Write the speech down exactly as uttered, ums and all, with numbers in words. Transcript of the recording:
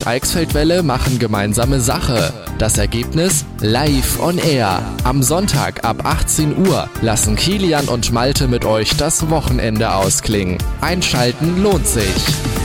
Eichsfeldwelle machen gemeinsame Sache. Das Ergebnis live on air. Am Sonntag ab achtzehn Uhr lassen Kilian und Malte mit euch das Wochenende ausklingen. Einschalten lohnt sich.